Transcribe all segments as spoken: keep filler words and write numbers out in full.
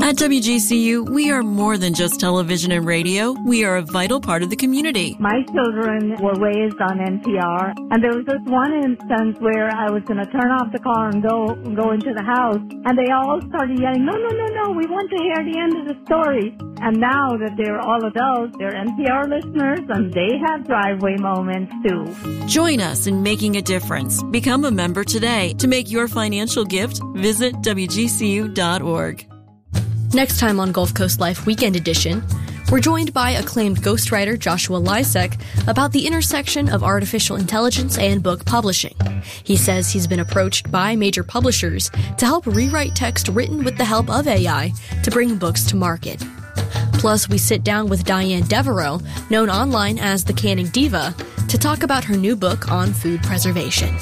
At W G C U, we are more than just television and radio. We are a vital part of the community. My children were raised on N P R, and there was this one instance where I was going to turn off the car and go go into the house, and they all started yelling, no, no, no, no, we want to hear the end of the story. And now that they're all adults, they're N P R listeners, and they have driveway moments too. Join us in making a difference. Become a member today. To make your financial gift, visit W G C U dot org. Next time on Gulf Coast Life Weekend Edition, we're joined by acclaimed ghostwriter Joshua Lisek about the intersection of artificial intelligence and book publishing. He says he's been approached by major publishers to help rewrite text written with the help of A I to bring books to market. Plus, we sit down with Diane Devereaux, known online as the Canning Diva, to talk about her new book on food preservation.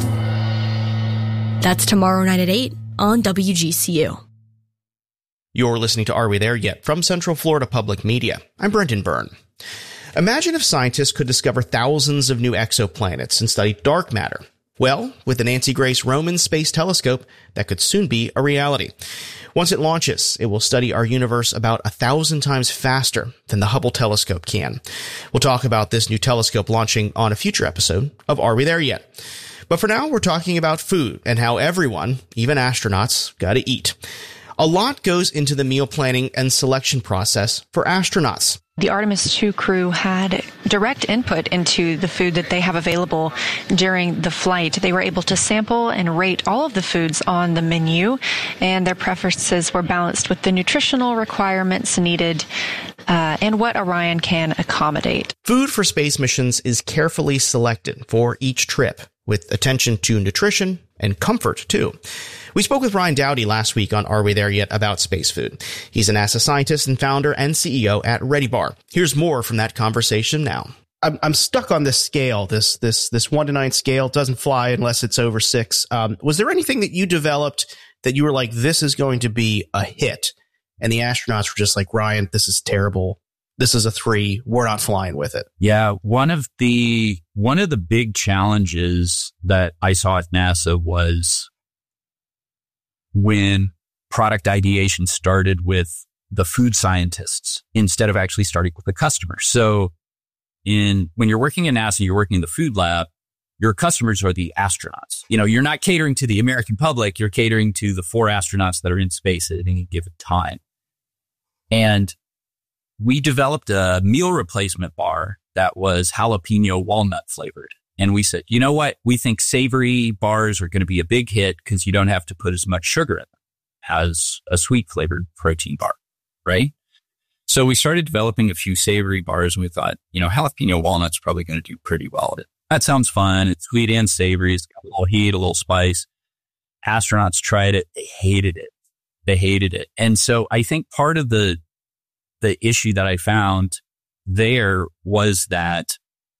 That's tomorrow night at eight on W G C U. You're listening to Are We There Yet? From Central Florida Public Media. I'm Brendan Byrne. Imagine if scientists could discover thousands of new exoplanets and study dark matter. Well, with the Nancy Grace Roman Space Telescope, that could soon be a reality. Once it launches, it will study our universe about a thousand times faster than the Hubble telescope can. We'll talk about this new telescope launching on a future episode of Are We There Yet? But for now, we're talking about food and how everyone, even astronauts, gotta eat. A lot goes into the meal planning and selection process for astronauts. The Artemis two crew had direct input into the food that they have available during the flight. They were able to sample and rate all of the foods on the menu, and their preferences were balanced with the nutritional requirements needed uh, and what Orion can accommodate. Food for space missions is carefully selected for each trip, with attention to nutrition and comfort, too. We spoke with Ryan Dowdy last week on Are We There Yet? About space food. He's a NASA scientist and founder and C E O at Ready Bar. Here's more from that conversation now. I'm, I'm stuck on this scale, this this this one to nine scale. It doesn't fly unless it's over six. Um, was there anything that you developed that you were like, this is going to be a hit? And the astronauts were just like, Ryan, this is terrible. This is a three. We're not flying with it. Yeah. One of the, one of the big challenges that I saw at NASA was when product ideation started with the food scientists instead of actually starting with the customer. So in, when you're working in NASA, you're working in the food lab, your customers are the astronauts. You know, you're not catering to the American public. You're catering to the four astronauts that are in space at any given time. And we developed a meal replacement bar that was jalapeno walnut flavored. And we said, you know what? We think savory bars are going to be a big hit because you don't have to put as much sugar in them as a sweet flavored protein bar, right? So we started developing a few savory bars, and we thought, you know, jalapeno walnut's probably going to do pretty well. That sounds fun. It's sweet and savory. It's got a little heat, a little spice. Astronauts tried it. They hated it. They hated it. And so I think part of the the issue that I found there was that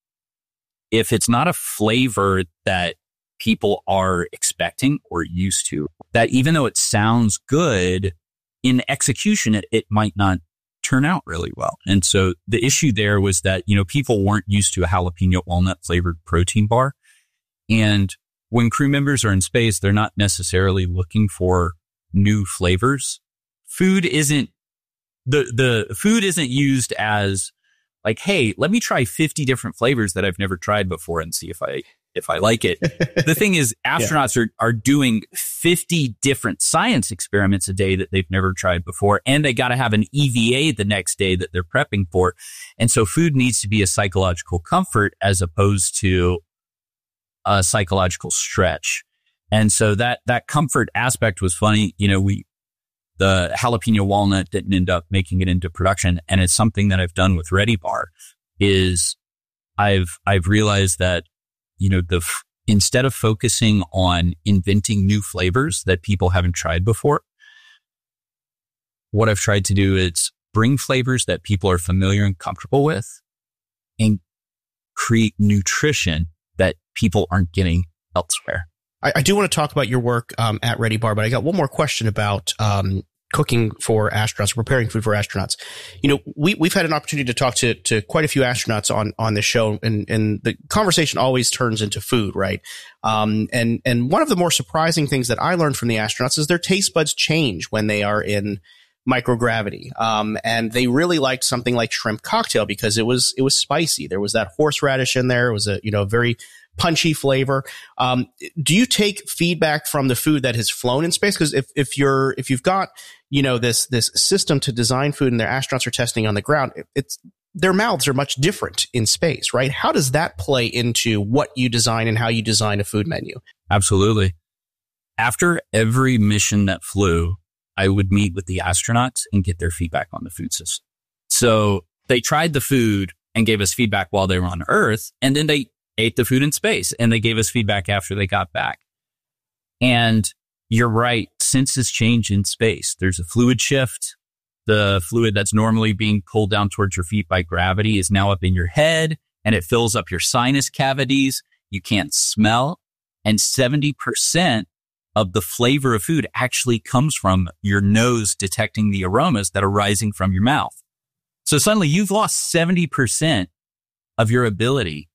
if it's not a flavor that people are expecting or used to, that even though it sounds good, in execution, it, it might not turn out really well. And so the issue there was that, you know, people weren't used to a jalapeno walnut flavored protein bar. And when crew members are in space, they're not necessarily looking for new flavors. Food isn't, the, the food isn't used as like, hey, let me try fifty different flavors that I've never tried before and see if I, if I like it. The thing is, astronauts yeah. are, are doing fifty different science experiments a day that they've never tried before. And they got to have an E V A the next day that they're prepping for. And so food needs to be a psychological comfort as opposed to a psychological stretch. And so that, that comfort aspect was funny. You know, we, the jalapeno walnut didn't end up making it into production. And it's something that I've done with Ready Bar is I've, I've realized that, you know, the, instead of focusing on inventing new flavors that people haven't tried before, what I've tried to do is bring flavors that people are familiar and comfortable with and create nutrition that people aren't getting elsewhere. I, I do want to talk about your work um, at Ready Bar, but I got one more question about um, cooking for astronauts, preparing food for astronauts. You know, we, we've had an opportunity to talk to, to quite a few astronauts on, on this show, and, and the conversation always turns into food, right? Um, and, and one of the more surprising things that I learned from the astronauts is their taste buds change when they are in microgravity. Um, and they really liked something like shrimp cocktail because it was, it was spicy. There was that horseradish in there. It was a, you know, very punchy flavor. Um, do you take feedback from the food that has flown in space? Because if, if you're, if you've got, you know, this, this system to design food and their astronauts are testing on the ground, it, it's, their mouths are much different in space, right? How does that play into what you design and how you design a food menu? Absolutely. After every mission that flew, I would meet with the astronauts and get their feedback on the food system. So they tried the food and gave us feedback while they were on Earth, and then they ate the food in space and they gave us feedback after they got back. And you're right, senses change in space. There's a fluid shift. The fluid that's normally being pulled down towards your feet by gravity is now up in your head, and it fills up your sinus cavities. You can't smell. And seventy percent of the flavor of food actually comes from your nose detecting the aromas that are rising from your mouth. So suddenly you've lost seventy percent of your ability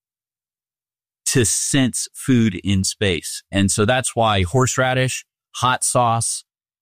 to sense food in space. And so that's why horseradish, hot sauce,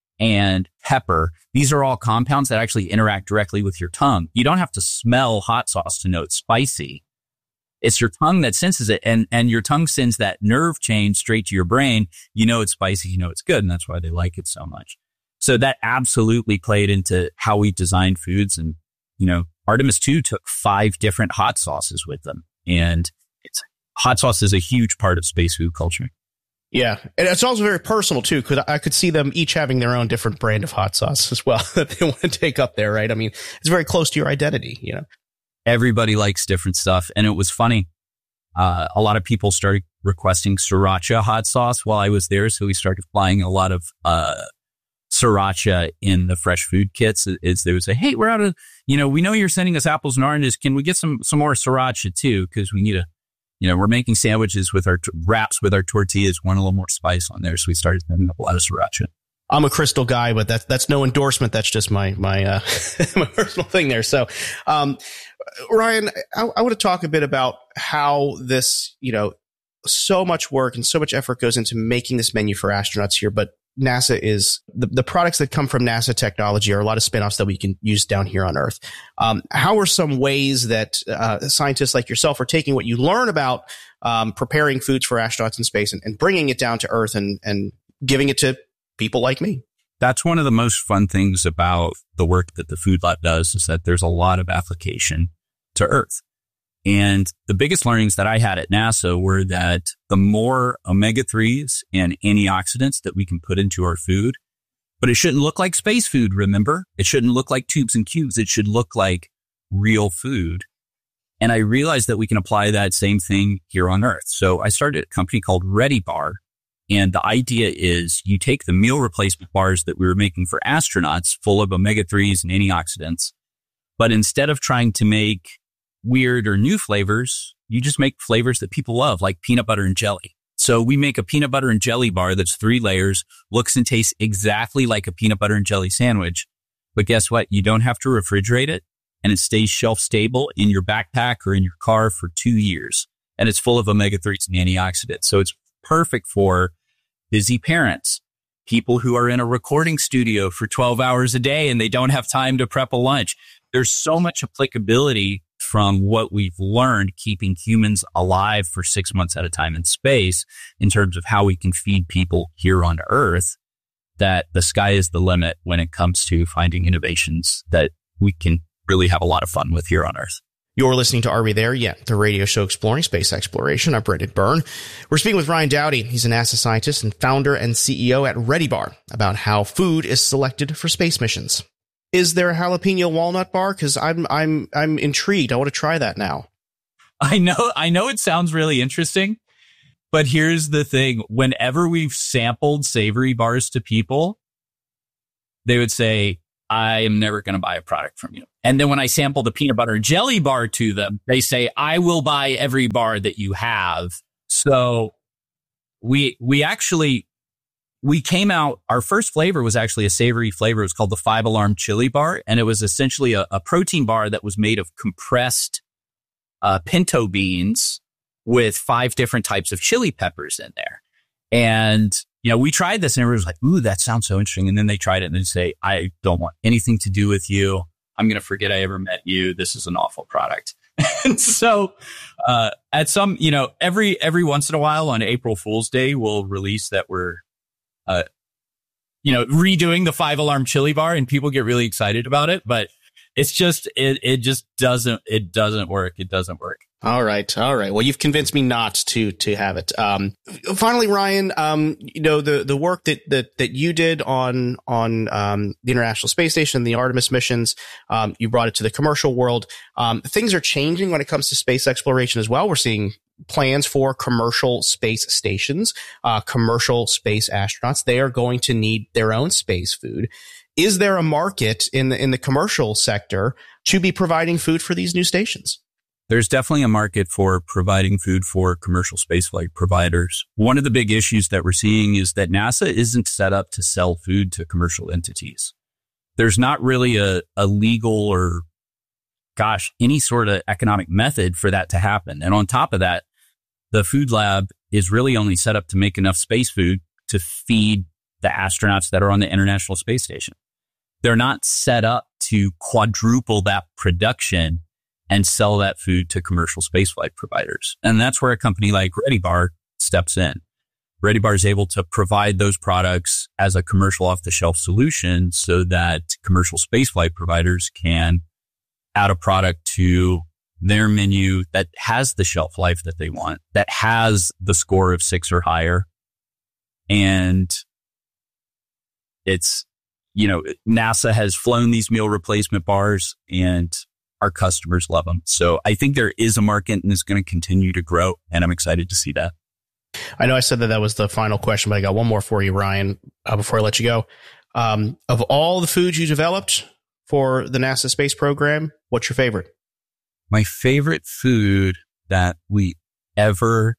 and pepper, these are all compounds that actually interact directly with your tongue. You don't have to smell hot sauce to know it's spicy. It's your tongue that senses it, and, and your tongue sends that nerve chain straight to your brain. You know it's spicy, you know it's good, and that's why they like it so much. So that absolutely played into how we designed foods. And, you know, Artemis two took five different hot sauces with them. And it's, hot sauce is a huge part of space food culture. Yeah. And it's also very personal, too, because I could see them each having their own different brand of hot sauce as well that they want to take up there, right? I mean, it's very close to your identity, you know? Everybody likes different stuff. And it was funny. Uh, a lot of people started requesting sriracha hot sauce while I was there. So we started flying a lot of uh, sriracha in the fresh food kits. Is they would say, hey, we're out of, you know, we know you're sending us apples and oranges. Can we get some, some more sriracha too? Because we need a, you know, we're making sandwiches with our t- wraps with our tortillas, want a little more spice on there. So we started sending up a lot of sriracha. I'm a Crystal guy, but that's, that's no endorsement. That's just my, my, uh, my personal thing there. So, um, Ryan, I, I want to talk a bit about how this, you know, so much work and so much effort goes into making this menu for astronauts here, but NASA is the, the products that come from NASA technology are a lot of spinoffs that we can use down here on Earth. Um, how are some ways that, uh, scientists like yourself are taking what you learn about, um, preparing foods for astronauts in space and, and bringing it down to Earth and, and giving it to people like me? That's one of the most fun things about the work that the Food Lab does is that there's a lot of application to Earth. And the biggest learnings that I had at NASA were that the more omega threes and antioxidants that we can put into our food, but it shouldn't look like space food, remember? It shouldn't look like tubes and cubes. It should look like real food. And I realized that we can apply that same thing here on Earth. So I started a company called Ready Bar. And the idea is you take the meal replacement bars that we were making for astronauts full of omega threes and antioxidants, but instead of trying to make weird or new flavors, you just make flavors that people love, like peanut butter and jelly. So we make a peanut butter and jelly bar that's three layers, looks and tastes exactly like a peanut butter and jelly sandwich. But guess what? You don't have to refrigerate it, and it stays shelf stable in your backpack or in your car for two years. And it's full of omega threes and antioxidants. So it's perfect for busy parents, people who are in a recording studio for twelve hours a day and they don't have time to prep a lunch. There's so much applicability from what we've learned keeping humans alive for six months at a time in space in terms of how we can feed people here on Earth, that the sky is the limit when it comes to finding innovations that we can really have a lot of fun with here on Earth. You're listening to Are We There Yet? The radio show exploring space exploration. I'm Brendan Byrne. We're speaking with Ryan Dowdy. He's a NASA scientist and founder and C E O at Ready Bar about how food is selected for space missions. Is there a jalapeno walnut bar? Because I'm I'm I'm intrigued. I want to try that now. I know I know it sounds really interesting, but here's the thing: whenever we've sampled savory bars to people, they would say, I am never going to buy a product from you. And then when I sample the peanut butter and jelly bar to them, they say, I will buy every bar that you have. So we, we actually, we came out, our first flavor was actually a savory flavor. It was called the Five Alarm Chili Bar. And it was essentially a, a protein bar that was made of compressed uh, pinto beans with five different types of chili peppers in there. And you know, we tried this and everyone was like, ooh, that sounds so interesting. And then they tried it and they say, I don't want anything to do with you. I'm going to forget I ever met you. This is an awful product. And so, uh, at some, you know, every, every once in a while on April Fool's Day, we'll release that we're, uh, you know, redoing the five alarm chili bar and people get really excited about it. But it's just, it, it just doesn't, it doesn't work. It doesn't work. All right. All right. Well, you've convinced me not to, to have it. Um, finally, Ryan, um, you know, the, the work that, that, that you did on, on, um, the International Space Station, the Artemis missions, um, you brought it to the commercial world. Um, things are changing when it comes to space exploration as well. We're seeing plans for commercial space stations, uh, commercial space astronauts. They are going to need their own space food. Is there a market in the, in the commercial sector to be providing food for these new stations? There's definitely a market for providing food for commercial spaceflight providers. One of the big issues that we're seeing is that NASA isn't set up to sell food to commercial entities. There's not really a, a legal or, gosh, any sort of economic method for that to happen. And on top of that, the food lab is really only set up to make enough space food to feed the astronauts that are on the International Space Station. They're not set up to quadruple that production and sell that food to commercial spaceflight providers. And that's where a company like ReadyBar steps in. ReadyBar is able to provide those products as a commercial off-the-shelf solution so that commercial spaceflight providers can add a product to their menu that has the shelf life that they want, that has the score of six or higher. And it's, you know, NASA has flown these meal replacement bars and our customers love them. So I think there is a market and it's going to continue to grow. And I'm excited to see that. I know I said that that was the final question, but I got one more for you, Ryan, uh, before I let you go. Um, of all the foods you developed for the NASA space program, what's your favorite? My favorite food that we ever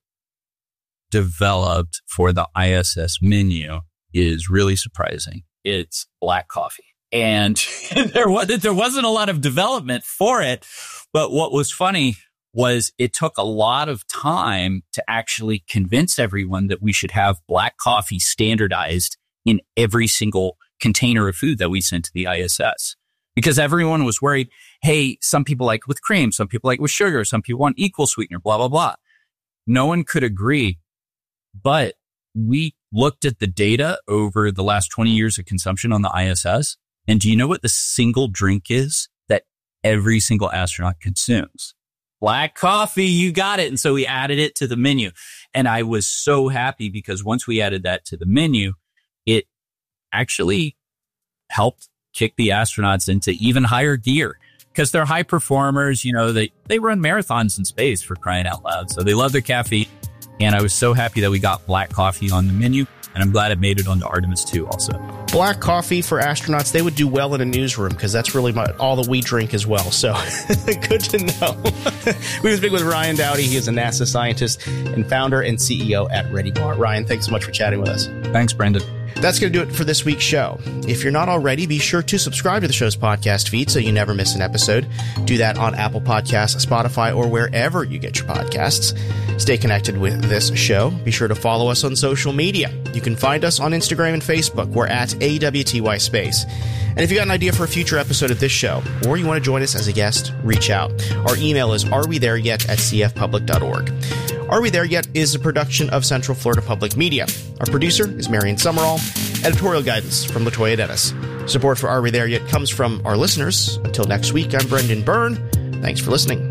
developed for the I S S menu is really surprising. It's black coffee. And there was, there wasn't a lot of development for it. But what was funny was it took a lot of time to actually convince everyone that we should have black coffee standardized in every single container of food that we sent to the I S S. Because everyone was worried, hey, some people like it with cream, some people like it with sugar, some people want equal sweetener, blah, blah, blah. No one could agree. But we looked at the data over the last twenty years of consumption on the I S S. And do you know what the single drink is that every single astronaut consumes? Black coffee, you got it. And so we added it to the menu. And I was so happy because once we added that to the menu, it actually helped kick the astronauts into even higher gear because they're high performers. You know, they, they run marathons in space, for crying out loud. So they love their caffeine. And I was so happy that we got black coffee on the menu. And I'm glad it made it onto Artemis two also. Black coffee for astronauts, they would do well in a newsroom because that's really my, all that we drink as well. So good to know. We were speaking with Ryan Dowdy. He is a NASA scientist and founder and C E O at ReadyBar. Ryan, thanks so much for chatting with us. Thanks, Brendan. That's going to do it for this week's show. If you're not already, be sure to subscribe to the show's podcast feed so you never miss an episode. Do that on Apple Podcasts, Spotify, or wherever you get your podcasts. Stay connected with this show. Be sure to follow us on social media. You can find us on Instagram and Facebook. We're at A W T Y Space. And if you got an idea for a future episode of this show, or you want to join us as a guest, reach out. Our email is arewethereyet at c f public dot org. Are We There Yet is a production of Central Florida Public Media. Our producer is Marion Summerall. Editorial guidance from LaToya Dennis. Support for Are We There Yet comes from our listeners. Until next week, I'm Brendan Byrne. Thanks for listening.